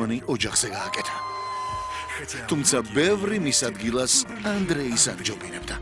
მრავალწლოვანი ოჯახზე გააკეთა. თუმცა ბევრი მის ადგილას ანდრეის აღჯობინებდა.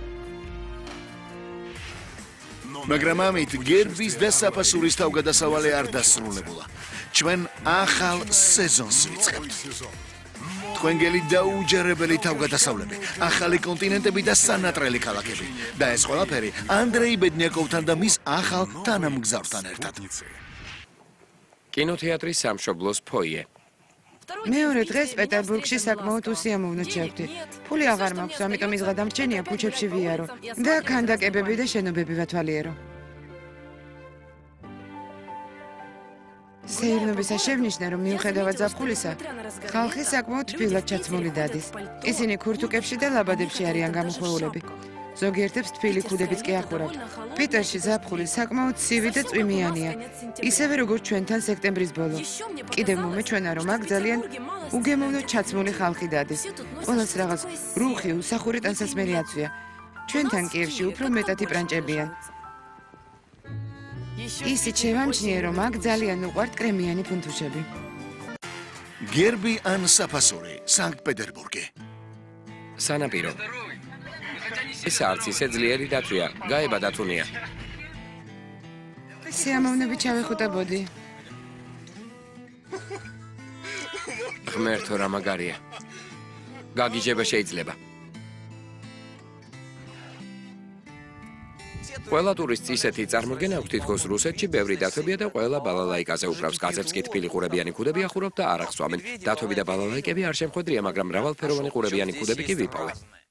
მაგრამ ამით გერბის და საფასურის თავგადასავალი არ დასრულებულა. ჩვენ ახალ სეზონს ვიწყებთ. თქვენგელი დაუჯერებელი თავგადასავლები, ახალი კონტინენტები და სანატრელი ქალაქები. და ეს ყველაფერი ანდრეი ბედნიაკოვთან და მის ახალ თანამგზავრთან ერთად. კინოთეატრის სამშობლოს ფოიე. მეორე დღეს პეტერბურგში საკმაოდ უსიამოვნოდ შევხვდი. ფული აღარ მაქვს, ამიტომ ის გადამრჩენია ქუჩებში ვიარო და ქანდაკებები და შენობები ვათვალიერო. სეირნობისა შევნიშნე, რომ მიუხედავად ზაფხულისა, ხალხი საკმაოდ თბილად ჩაცმული დადის. ისინი ქურთუკებში და ლაბადებში არიან გამოხვეულები. ზოგიერთებს თბილი ქუდებიც კი ახურავთ. პიტერში ზაფხული საკმაოდ ცივი და წვიმიანია, ისევე როგორც ჩვენთან სექტემბრის ბოლო. კიდევ მომეჩვენა, რომ აქ ძალიან უგემოვნოდ ჩაცმული ხალხი დადის. ყველას რაღაც რუხი, უსახური ტანსაცმელი აწვია. ჩვენთან კიევში უფრო მეტად იპრანჭებიან. ისიც შევამჩნიე, რომ აქ ძალიან უყვართ კრემიანი ფუნთუშები. გერბი ან საფასური, სანქტ-პეტერბურგი. სანაპირო. ეს არც ისე ძლიერი დათვია, გაება დათუნია. სიამოვნებით ჩავეხუტებოდი. ღმერთო რა მაგარია. გაგიჟება შეიძლება. ყველა ტურისტს ისეთი წარმოდგენა აქვს, თითქოს რუსეთში ბევრი დათვებია და ყველა ბალალაიკაზე უკრავს. კაცებს კი თბილი ყურებიანი ქუდები ახურავთ და არ ახსვამენ. დათვები და ბალალაიკები არ შემხვედრია, მაგრამ მრავალფეროვანი ყურებიანი ქუდები კი ვიპოვე.